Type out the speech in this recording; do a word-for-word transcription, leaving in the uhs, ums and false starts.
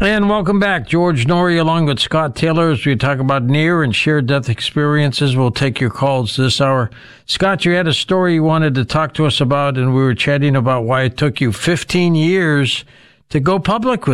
And welcome back. George Noory along with Scott Taylor as we talk about near and shared death experiences. We'll take your calls this hour. Scott, you had a story you wanted to talk to us about, and we were chatting about why it took you fifteen years to go public with